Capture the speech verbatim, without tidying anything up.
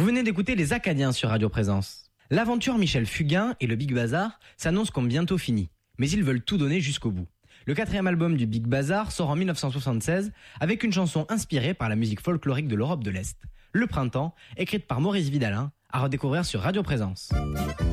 venez d'écouter Les Acadiens sur Radio Présence. L'aventure Michel Fugain et le Big Bazar s'annonce comme bientôt fini, mais ils veulent tout donner jusqu'au bout. Le quatrième album du Big Bazar sort en dix-neuf cent soixante-seize avec une chanson inspirée par la musique folklorique de l'Europe de l'Est. Le Printemps, écrite par Maurice Vidalin, à redécouvrir sur Radio Présence.